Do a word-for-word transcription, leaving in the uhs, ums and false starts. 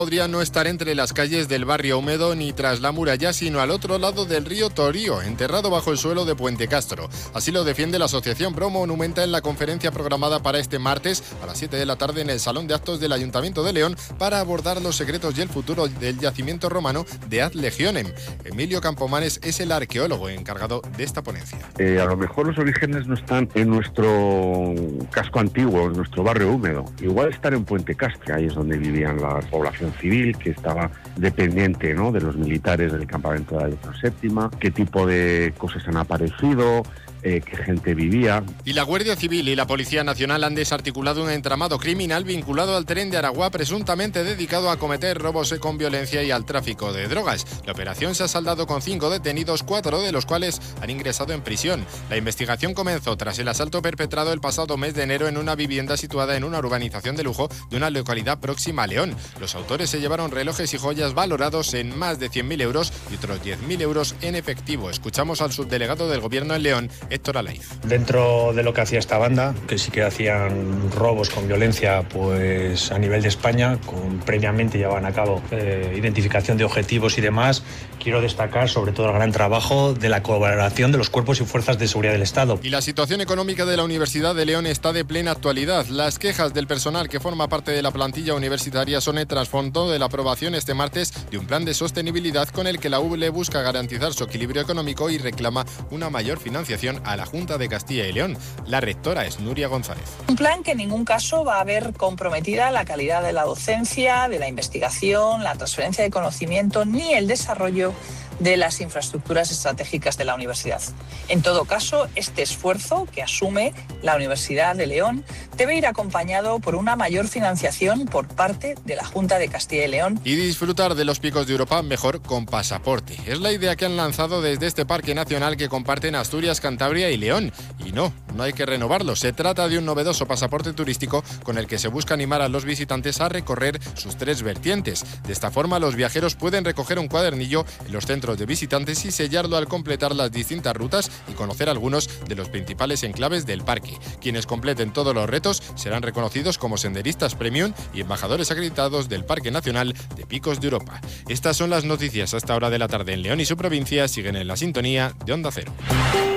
Podría no estar entre las calles del barrio Húmedo ni tras la muralla, sino al otro lado del río Torío, enterrado bajo el suelo de Puente Castro. Así lo defiende la Asociación Pro Monumenta en la conferencia programada para este martes a las siete de la tarde en el Salón de Actos del Ayuntamiento de León para abordar los secretos y el futuro del yacimiento romano de Ad Legionem. Emilio Campomanes es el arqueólogo encargado de esta ponencia. Eh, a lo mejor los orígenes no están en nuestro casco antiguo, en nuestro barrio húmedo. Igual están en Puente Castro, ahí es donde vivían la población civil, que estaba dependiente, ¿no?, de los militares del campamento de Alejandro séptimo, qué tipo de cosas han aparecido, eh, qué gente vivía. Y la Guardia Civil y la Policía Nacional han desarticulado un entramado criminal vinculado al tren de Aragua, presuntamente dedicado a cometer robos con violencia y al tráfico de drogas. La operación se ha saldado con cinco detenidos, cuatro de los cuales han ingresado en prisión. La investigación comenzó tras el asalto perpetrado el pasado mes de enero en una vivienda situada en una urbanización de lujo de una localidad próxima a León. Los autores se llevaron relojes y joyas valorados en más de cien mil euros y otros diez mil euros en efectivo. Escuchamos al subdelegado del Gobierno en León, Héctor Alaiz. Dentro de lo que hacía esta banda, que sí que hacían robos con violencia pues a nivel de España, con previamente llevaban a cabo eh, identificación de objetivos y demás, quiero destacar sobre todo el gran trabajo de la colaboración de los cuerpos y fuerzas de seguridad del Estado. Y la situación económica de la Universidad de León está de plena actualidad. Las quejas del personal que forma parte de la plantilla universitaria son el trasfondo de la aprobación este martes de un plan de sostenibilidad con el que la U L E busca garantizar su equilibrio económico y reclama una mayor financiación a la Junta de Castilla y León. La rectora es Nuria González. Un plan que en ningún caso va a ver comprometida la calidad de la docencia, de la investigación, la transferencia de conocimiento ni el desarrollo de las infraestructuras estratégicas de la universidad. En todo caso, este esfuerzo que asume la Universidad de León debe ir acompañado por una mayor financiación por parte de la Junta de Castilla y León. Y disfrutar de los picos de Europa mejor con pasaporte. Es la idea que han lanzado desde este parque nacional que comparten Asturias, Cantabria y León. Y no, no hay que renovarlo. Se trata de un novedoso pasaporte turístico con el que se busca animar a los visitantes a recorrer sus tres vertientes. De esta forma, los viajeros pueden recoger un cuadernillo en los centros de visitantes y sellarlo al completar las distintas rutas y conocer algunos de los principales enclaves del parque. Quienes completen todos los retos serán reconocidos como senderistas premium y embajadores acreditados del Parque Nacional de Picos de Europa. Estas son las noticias a esta hora de la tarde en León y su provincia. Siguen en la sintonía de Onda Cero.